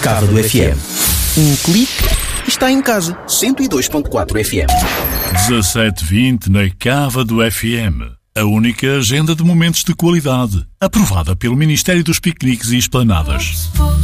Cava do FM. Um clique e está em casa. 102.4 FM. 17:20 na Cava do FM. A única agenda de momentos de qualidade, aprovada pelo Ministério dos Piqueniques e Esplanadas.